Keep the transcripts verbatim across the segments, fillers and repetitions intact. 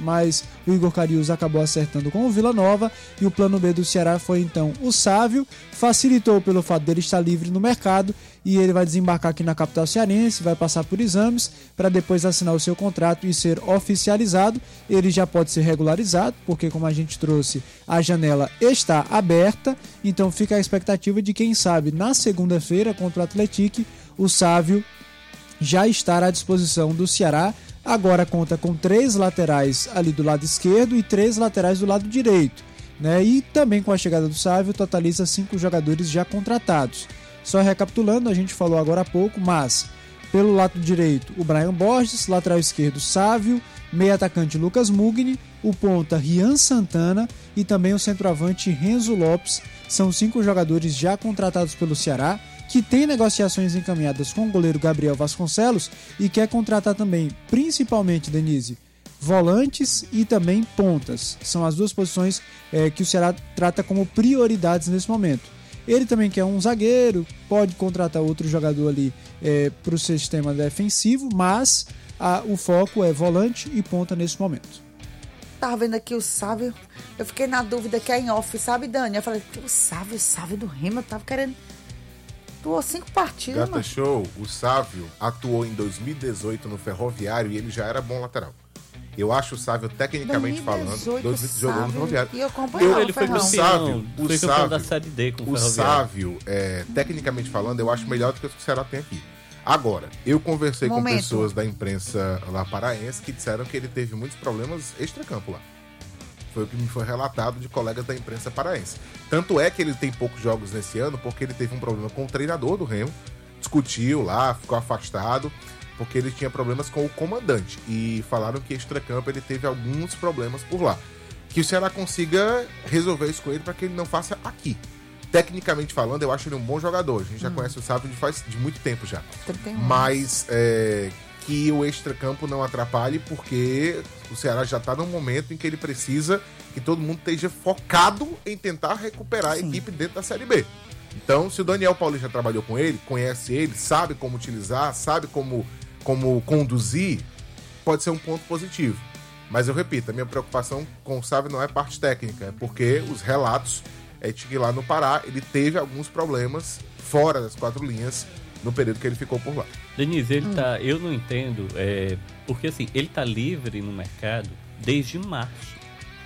mas o Igor Cariús acabou acertando com o Vila Nova, e o plano B do Ceará foi então o Sávio, facilitou pelo fato dele estar livre no mercado, e ele vai desembarcar aqui na capital cearense, vai passar por exames para depois assinar o seu contrato e ser oficializado. Ele já pode ser regularizado, porque como a gente trouxe, a janela está aberta, então fica a expectativa de, quem sabe, na segunda-feira contra o Atlético, o Sávio já estar à disposição do Ceará. Agora conta com três laterais ali do lado esquerdo e três laterais do lado direito, né? E também com a chegada do Sávio totaliza cinco jogadores já contratados. Só recapitulando, a gente falou agora há pouco, mas pelo lado direito o Brian Borges, lateral esquerdo Sávio, meio atacante Lucas Mugni, o ponta Rian Santana e também o centroavante Renzo Lopes. São cinco jogadores já contratados pelo Ceará, que tem negociações encaminhadas com o goleiro Gabriel Vasconcelos e quer contratar também, principalmente, Denise, volantes e também pontas. São as duas posições é, que o Ceará trata como prioridades nesse momento. Ele também quer um zagueiro, pode contratar outro jogador ali é, para o sistema defensivo, mas a, o foco é volante e ponta nesse momento. Tava vendo aqui o Sávio, eu fiquei na dúvida que é em off, sabe, Dani? Eu falei, o Sávio, o Sávio do Remo, eu tava querendo... Atuou cinco partidas, Gata mano. Show, o Sávio atuou em dois mil e dezoito no Ferroviário e ele já era bom lateral. Eu acho o Sávio, tecnicamente falando, dois mil e dezoito jogou no Ferroviário. E eu acompanhava ele foi o campeão, Sávio, o foi campeão Sávio, da Série D com o O Ferroviário. Sávio, é, tecnicamente falando, eu acho melhor do que o que o Ceará tem aqui. Agora, eu conversei Momento. com pessoas da imprensa lá paraense que disseram que ele teve muitos problemas extracampo lá. Foi o que me foi relatado de colegas da imprensa paraense. Tanto é que ele tem poucos jogos nesse ano, porque ele teve um problema com o treinador do Remo, discutiu lá, ficou afastado, porque ele tinha problemas com o comandante. E falaram que extracampo ele teve alguns problemas por lá. Que o Ceará consiga resolver isso com ele para que ele não faça aqui. Tecnicamente falando, eu acho ele um bom jogador. A gente já hum. conhece o Sávio de, faz, de muito tempo já. Mas é, que o extracampo não atrapalhe, porque o Ceará já está num momento em que ele precisa que todo mundo esteja focado em tentar recuperar Sim. a equipe dentro da Série B. Então, se o Daniel Paulista trabalhou com ele, conhece ele, sabe como utilizar, sabe como, como conduzir, pode ser um ponto positivo. Mas eu repito, a minha preocupação com o Sávio não é parte técnica, é porque os relatos é de que lá no Pará ele teve alguns problemas fora das quatro linhas no período que ele ficou por lá. Denise, ele hum. tá, eu não entendo, é, porque assim, ele tá livre no mercado desde março.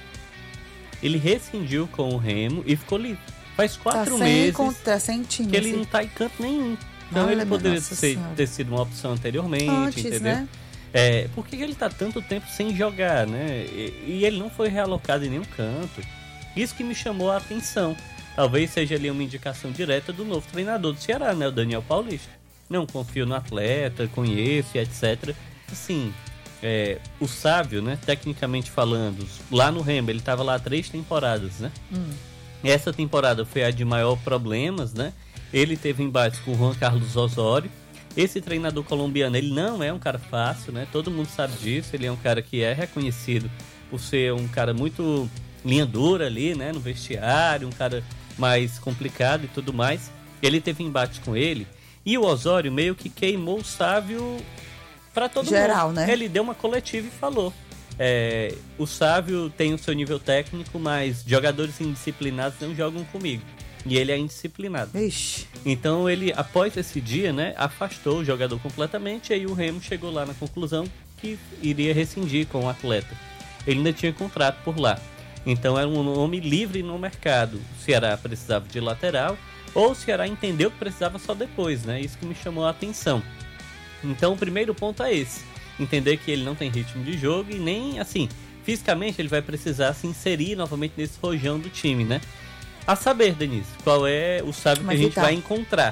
Ele rescindiu com o Remo e ficou livre. Faz quatro tá meses conta, sem time, que ele assim. não tá em canto nenhum. Então não, ele poderia ser, ter sido uma opção anteriormente, Antes, entendeu? Né? É, por que ele tá tanto tempo sem jogar, né? E, e ele não foi realocado em nenhum canto. Isso que me chamou a atenção. Talvez seja ali uma indicação direta do novo treinador do Ceará, né? O Daniel Paulista. Não confio no atleta, conheço, etcétera. Assim, é, o Sávio, né? Tecnicamente falando, lá no Remo, ele tava lá há três temporadas, né? Hum. Essa temporada foi a de maior problemas, né? Ele teve embates com o Juan Carlos Osório. Esse treinador colombiano, ele não é um cara fácil, né? Todo mundo sabe disso. Ele é um cara que é reconhecido por ser um cara muito linha dura ali, né? No vestiário, um cara mais complicado e tudo mais. Ele teve embate com ele. E o Osório meio que queimou o Sávio pra todo Geral, mundo. né? Ele deu uma coletiva e falou... É, o Sávio tem o seu nível técnico, mas jogadores indisciplinados não jogam comigo. E ele é indisciplinado. Ixi. Então ele, após esse dia, né, afastou o jogador completamente. E aí o Remo chegou lá na conclusão que iria rescindir com o atleta. Ele ainda tinha contrato por lá. Então era um nome livre no mercado. O Ceará precisava de lateral, ou o Ceará entendeu que precisava só depois, né? Isso que me chamou a atenção. Então o primeiro ponto é esse. Entender que ele não tem ritmo de jogo e nem, assim, fisicamente ele vai precisar se inserir novamente nesse rojão do time, né? A saber, Denise, qual é o Sávio que a gente vai encontrar.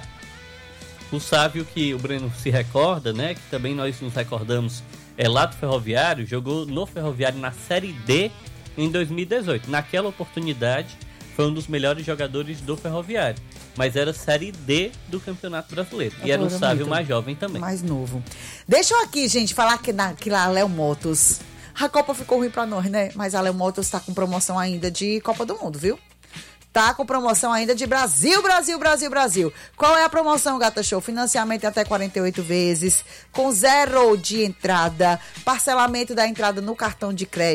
O Sávio que o Breno se recorda, né? Que também nós nos recordamos, é lá do Ferroviário, jogou no Ferroviário na Série D em dois mil e dezoito. Naquela oportunidade, foi um dos melhores jogadores do Ferroviário. Mas era Série D do Campeonato Brasileiro. E era um Sávio mais jovem também. Mais novo. Deixa eu aqui, gente, falar que, na, que lá a Léo Motos... A Copa ficou ruim pra nós, né? Mas a Léo Motos tá com promoção ainda de Copa do Mundo, viu? Tá com promoção ainda de Brasil, Brasil, Brasil, Brasil. Qual é a promoção, Gata Show? Financiamento até quarenta e oito vezes, com zero de entrada, parcelamento da entrada no cartão de crédito.